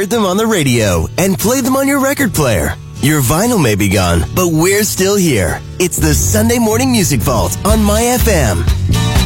heard them on the radio and played them on your record player. Your vinyl may be gone, but we're still here. It's the Sunday Morning Music Vault on My FM.